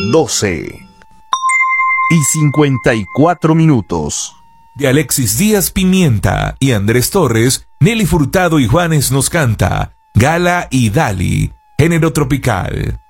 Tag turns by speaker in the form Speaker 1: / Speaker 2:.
Speaker 1: 12:54.
Speaker 2: De Alexis Díaz Pimienta y Andrés Torres, Nelly Furtado y Juanes nos canta Gala y Dali, género tropical.